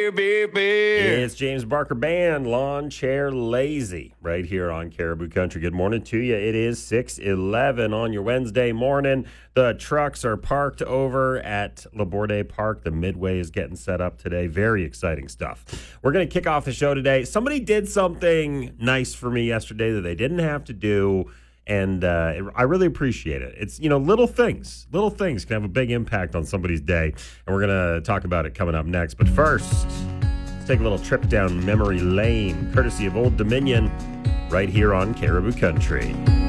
beer, beer, beer. It's James Barker Band, Lawn Chair Lazy, right here on Caribou Country. Good morning to you. It is 6:11 on your Wednesday morning. The trucks are parked over at Laborde Park. The Midway is getting set up today. Very exciting stuff. We're going to kick off the show today. Somebody did something nice for me yesterday that they didn't have to do. And I really appreciate it. It's, little things. Little things can have a big impact on somebody's day. And we're going to talk about it coming up next. But first, let's take a little trip down memory lane, courtesy of Old Dominion, right here on Caribou Country.